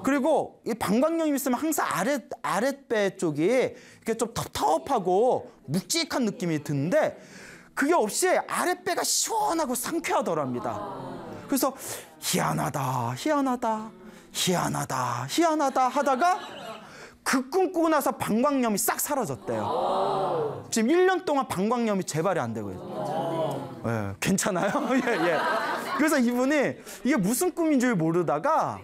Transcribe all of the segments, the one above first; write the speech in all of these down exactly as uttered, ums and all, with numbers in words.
그리고 이 방광염이 있으면 항상 아랫, 아랫배 쪽이 이렇게 좀 텁텁하고 묵직한 느낌이 드는데 그게 없이 아랫배가 시원하고 상쾌하더랍니다. 그래서 희한하다, 희한하다, 희한하다, 희한하다 하다가 그 꿈 꾸고 나서 방광염이 싹 사라졌대요. 지금 일 년 동안 방광염이 재발이 안 되고 있어요. 예, 괜찮아요? 예, 예. 그래서 이분이 이게 무슨 꿈인 줄 모르다가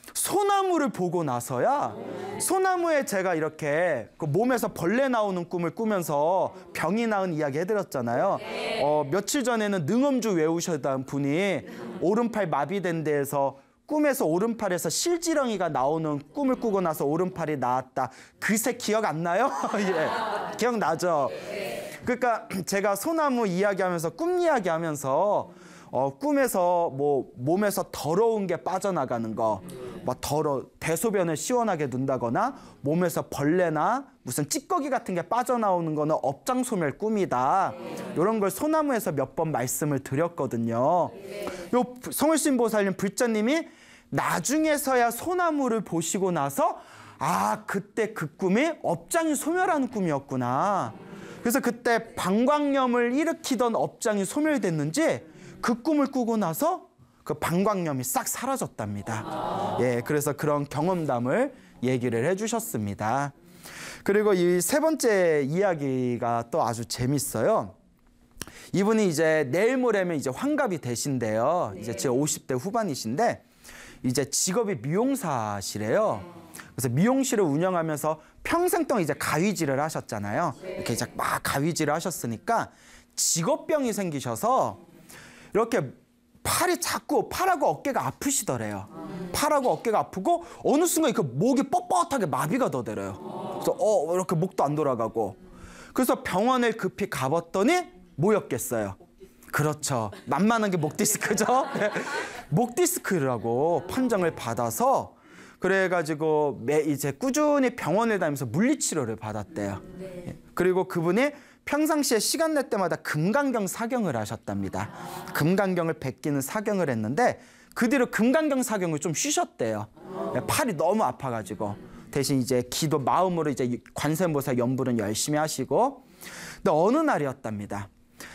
소나무를 보고 나서야 소나무에 제가 이렇게 그 몸에서 벌레 나오는 꿈을 꾸면서 병이 나은 이야기 해드렸잖아요. 어, 며칠 전에는 능엄주 외우셨던 분이 오른팔 마비된 데에서 꿈에서 오른팔에서 실지렁이가 나오는 꿈을 꾸고 나서 오른팔이 나았다. 글쎄 기억 안 나요? 예, 기억나죠? 그러니까 제가 소나무 이야기하면서 꿈 이야기하면서 어, 꿈에서 뭐 몸에서 더러운 게 빠져나가는 거, 막 더러 대소변을 시원하게 둔다거나 몸에서 벌레나 무슨 찌꺼기 같은 게 빠져나오는 거는 업장소멸 꿈이다. 이런 걸 소나무에서 몇 번 말씀을 드렸거든요. 요 성울신 보살님 불자님이 나중에서야 소나무를 보시고 나서 아 그때 그 꿈이 업장이 소멸하는 꿈이었구나. 그래서 그때 방광염을 일으키던 업장이 소멸됐는지 그 꿈을 꾸고 나서 그 방광염이 싹 사라졌답니다. 예, 그래서 그런 경험담을 얘기를 해주셨습니다. 그리고 이 세 번째 이야기가 또 아주 재밌어요. 이분이 이제 내일 모레면 이제 환갑이 되신데요. 이제 제 오십 대 후반이신데 이제 직업이 미용사시래요. 그래서 미용실을 운영하면서 평생 동안 이제 가위질을 하셨잖아요. 이렇게 이제 막 가위질을 하셨으니까 직업병이 생기셔서 이렇게 팔이 자꾸 팔하고 어깨가 아프시더래요. 팔하고 어깨가 아프고 어느 순간 그 목이 뻣뻣하게 마비가 더 되래요. 그래서 어 이렇게 목도 안 돌아가고 그래서 병원을 급히 가봤더니 뭐였겠어요? 그렇죠. 만만한 게 목 디스크죠. 목 디스크라고 판정을 받아서 그래가지고 매 이제 꾸준히 병원을 다니면서 물리치료를 받았대요. 그리고 그분이 평상시에 시간 낼 때마다 금강경 사경을 하셨답니다. 금강경을 베끼는 사경을 했는데 그 뒤로 금강경 사경을 좀 쉬셨대요. 팔이 너무 아파가지고 대신 이제 기도 마음으로 이제 관세음보살 연불은 열심히 하시고 근데 어느 날이었답니다.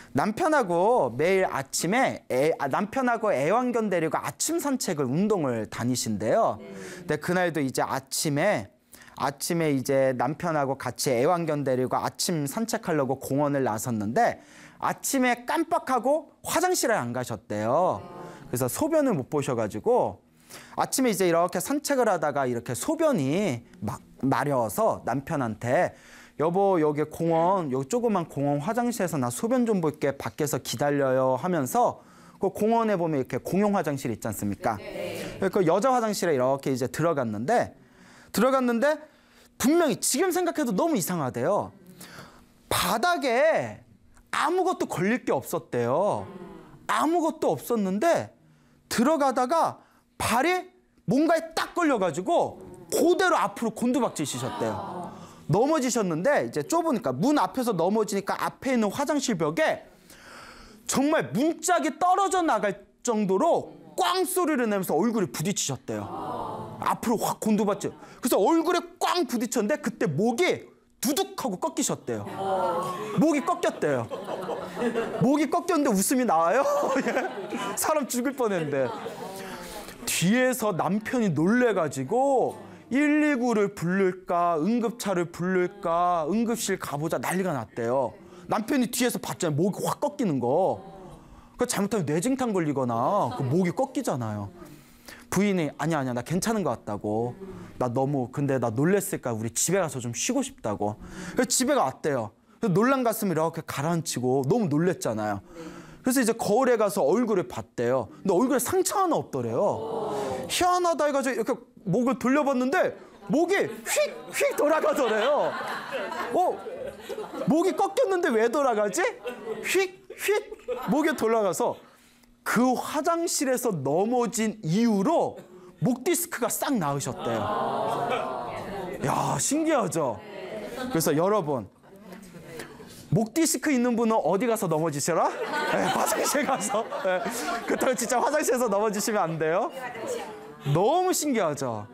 남편하고 매일 아침에 애, 아, 남편하고 애완견 데리고 아침 산책을 운동을 다니신대요. 근데 그날도 이제 아침에 아침에 이제 남편하고 같이 애완견 데리고 아침 산책하려고 공원을 나섰는데 아침에 깜빡하고 화장실에 안 가셨대요. 그래서 소변을 못 보셔가지고 아침에 이제 이렇게 산책을 하다가 이렇게 소변이 막 마려워서 남편한테 여보 여기 공원 여기 조그만 공원 화장실에서 나 소변 좀 볼게 밖에서 기다려요 하면서 그 공원에 보면 이렇게 공용 화장실 있지 않습니까? 그 여자 화장실에 이렇게 이제 들어갔는데 들어갔는데 분명히 지금 생각해도 너무 이상하대요. 바닥에 아무것도 걸릴 게 없었대요. 아무것도 없었는데 들어가다가 발이 뭔가에 딱 걸려가지고 그대로 앞으로 곤두박질치셨대요. 넘어지셨는데 이제 좁으니까 문 앞에서 넘어지니까 앞에 있는 화장실 벽에 정말 문짝이 떨어져 나갈 정도로 꽝 소리를 내면서 얼굴에 부딪히셨대요. 앞으로 확 곤두박질. 그래서 얼굴에 꽝 부딪혔는데 그때 목이 두둑하고 꺾이셨대요. 목이 꺾였대요. 목이 꺾였는데 웃음이 나와요? 사람 죽을 뻔했는데 뒤에서 남편이 놀래가지고 일이구를 부를까 응급차를 부를까 응급실 가보자 난리가 났대요. 남편이 뒤에서 봤잖아요. 목이 확 꺾이는 거. 그 잘못하면 뇌증탕 걸리거나 그 목이 꺾이잖아요. 부인이 아니야 아니야 나 괜찮은 것 같다고. 나 너무 근데 나 놀랬을까 우리 집에 가서 좀 쉬고 싶다고. 그래서 집에 왔대요. 그래서 놀란 가슴을 이렇게 가라앉히고 너무 놀랬잖아요. 그래서 이제 거울에 가서 얼굴을 봤대요. 근데 얼굴에 상처 하나 없더래요. 희한하다 해가지고 이렇게 목을 돌려봤는데 목이 휙휙 돌아가더래요. 어? 목이 꺾였는데 왜 돌아가지? 휙휙 목이 돌아가서 그 화장실에서 넘어진 이후로 목 디스크가 싹 나으셨대요. 야, 신기하죠? 그래서 여러분 목 디스크 있는 분은 어디 가서 넘어지셔라? 네, 화장실 가서. 네, 그렇다고 진짜 화장실에서 넘어지시면 안 돼요. 너무 신기하죠?